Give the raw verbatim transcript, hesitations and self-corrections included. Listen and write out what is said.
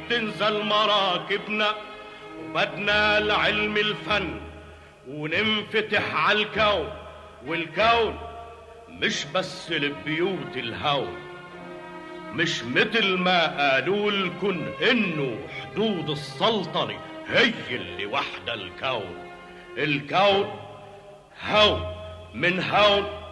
تنزل مراكبنا وبدنا لعلم الفن وننفتح على الكون، والكون مش بس البيوت الهون، مش مثل ما قالوا لكن انه حدود السلطنة هي اللي وحدة الكون. الكون هون، من هون